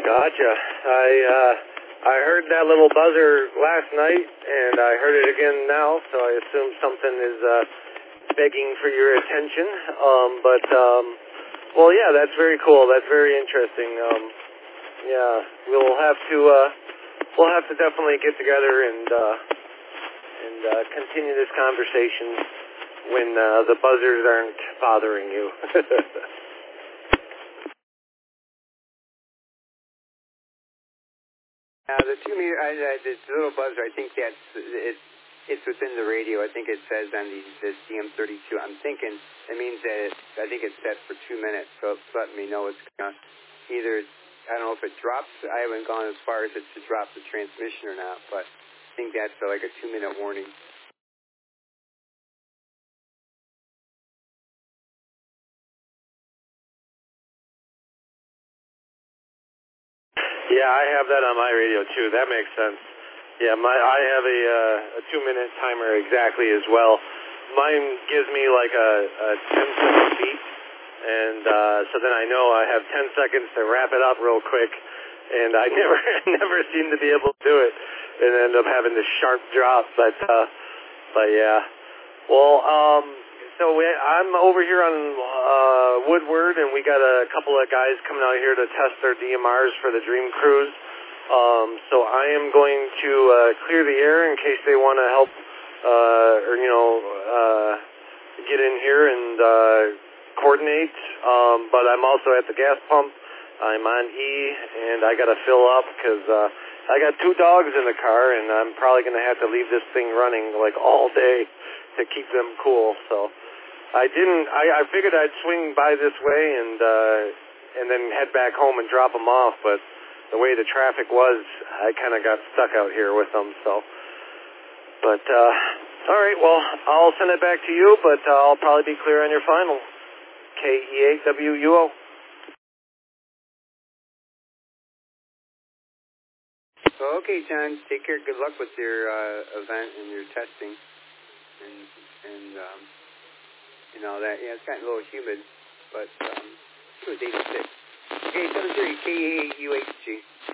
Gotcha. I heard that little buzzer last night, and I heard it again now, so I assume something is begging for your attention. Well, yeah, that's very cool. That's very interesting. Yeah, we'll have to definitely get together and continue this conversation when the buzzers aren't bothering you. The 2 meter, this little buzzer, I think it's within the radio. I think it says on the CM32. I'm thinking it means that I think it's set for 2 minutes, so it's letting me know it's gonna either, I don't know if it drops. I haven't gone as far as it to drop the transmission or not, but I think that's like a 2-minute warning. Yeah, I have that on my radio too. That makes sense. Yeah, I have a 2-minute timer exactly as well. Mine gives me like a 10-second beat, and so then I know I have 10 seconds to wrap it up real quick, and I never seem to be able to do it, and end up having this sharp drop. But yeah, well, so I'm over here on Woodward, and we got a couple of guys coming out here to test their DMRs for the Dream Cruise. So I am going to clear the air in case they want to help, get in here and coordinate. But I'm also at the gas pump. I'm on E, and I got to fill up because I got 2 dogs in the car, and I'm probably going to have to leave this thing running like all day to keep them cool. So I figured I'd swing by this way and then head back home and drop them off, but the way the traffic was, I kind of got stuck out here with them. So, but all right, well, I'll send it back to you, but I'll probably be clear on your final. KE8WUO. Okay, John. Take care. Good luck with your event and your testing, and that. Yeah, it's gotten a little humid, but it was 86. Okay, 73 KUHG.